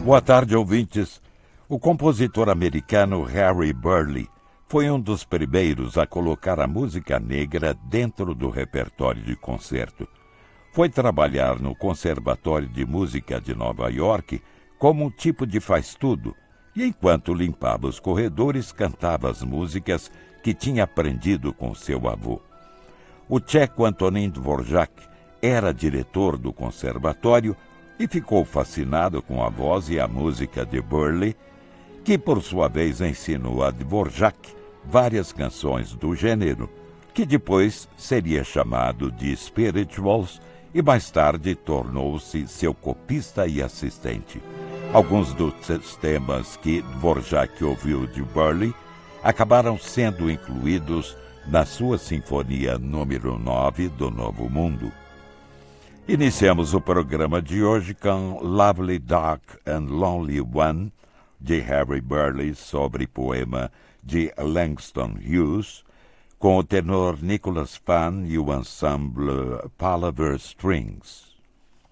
Boa tarde, ouvintes. O compositor americano Harry Burleigh foi um dos primeiros a colocar a música negra dentro do repertório de concerto. Foi trabalhar no Conservatório de Música de Nova York como um tipo de faz-tudo, e enquanto limpava os corredores, cantava as músicas que tinha aprendido com seu avô. O tcheco Antonín Dvorak era diretor do conservatório e ficou fascinado com a voz e a música de Burleigh, que por sua vez ensinou a Dvorak várias canções do gênero, que depois seria chamado de spirituals e mais tarde tornou-se seu copista e assistente. Alguns dos temas que Dvorak ouviu de Burleigh acabaram sendo incluídos na sua Sinfonia número 9 do Novo Mundo. Iniciamos o programa de hoje com Lovely, Dark and Lonely One, de Harry Burleigh, sobre poema de Langston Hughes, com o tenor Nicholas Fan e o ensemble Palaver Strings.